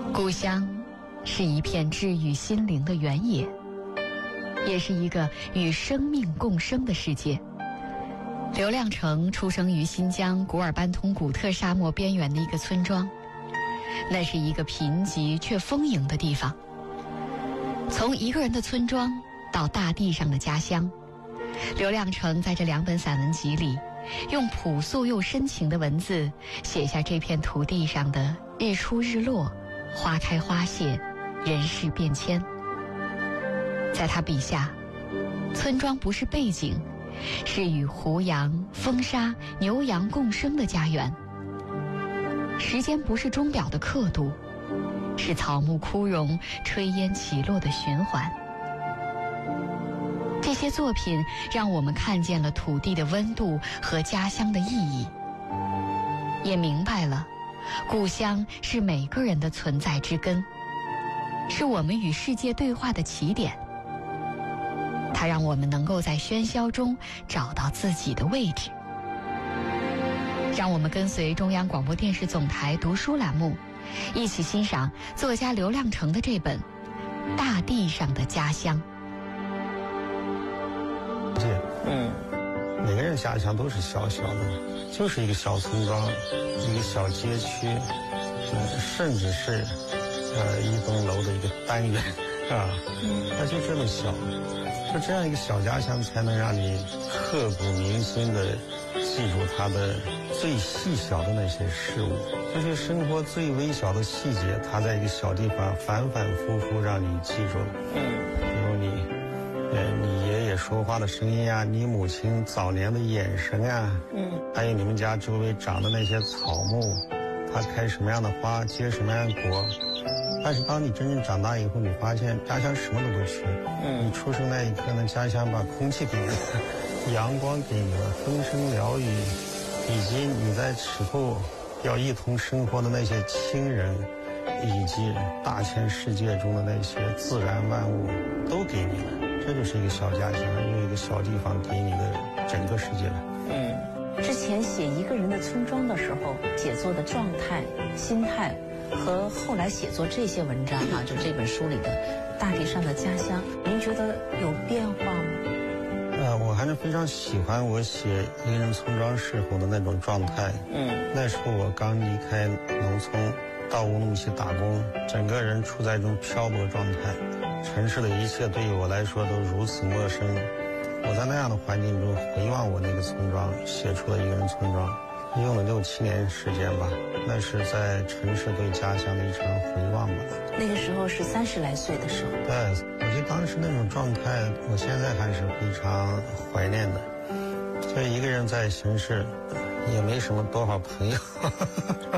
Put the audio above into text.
故乡是一片治愈心灵的原野，也是一个与生命共生的世界。刘亮程出生于新疆古尔班通古特沙漠边缘的一个村庄，那是一个贫瘠却丰盈的地方。从一个人的村庄到大地上的家乡，刘亮程在这2本散文集里，用朴素又深情的文字写下这片土地上的日出日落、花开花谢、人事变迁。在他笔下，村庄不是背景，是与胡杨、风沙、牛羊共生的家园。时间不是钟表的刻度，是草木枯荣、炊烟起落的循环。这些作品让我们看见了土地的温度和家乡的意义，也明白了故乡是每个人的存在之根，是我们与世界对话的起点。它让我们能够在喧嚣中找到自己的位置。让我们跟随中央广播电视总台读书栏目，一起欣赏作家刘亮程的这本《大地上的家乡》。 每个人家乡都是小小的，就是一个小村庄，一个小街区，甚至是一栋楼的一个单元啊，那就这么小，就这样一个小家乡，才能让你刻骨铭心的记住它的最细小的那些事物，这些生活最微小的细节，它在一个小地方反反复复让你记住。比如你爷爷说话的声音啊，你母亲早年的眼神啊，还有你们家周围长的那些草木，它开什么样的花，结什么样的果。但是当你真正长大以后，你发现家乡什么都不缺。你出生那一刻呢，家乡把空气给你了，阳光给你了，风声鸟语，以及你在此后要一同生活的那些亲人，以及大千世界中的那些自然万物都给你了。这就是一个小家乡，有一个小地方给你的整个世界了。 之前写一个人的村庄的时候，写作的状态、心态，和后来写作这些文章啊，就这本书里的大地上的家乡，您觉得有变化吗？ 我还是非常喜欢我写一个人村庄时候的那种状态。那时候我刚离开农村到乌鲁木齐打工，整个人处在一种漂泊状态，城市的一切对于我来说都如此陌生。我在那样的环境中回望我那个村庄，写出了一个人村庄，用了6、7年时间吧。那是在城市对家乡的一场回望吧。 那个时候是30来岁的时候。 对，我觉得当时那种状态，我现在还是非常怀念的。就一个人在城市，也没什么多少朋友。